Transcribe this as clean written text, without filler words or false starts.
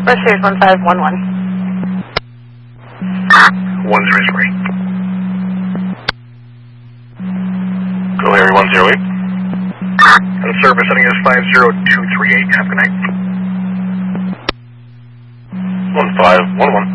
West Series 1511. 103. Go Harry 108. And service setting is 50238. Have a good night. 1511.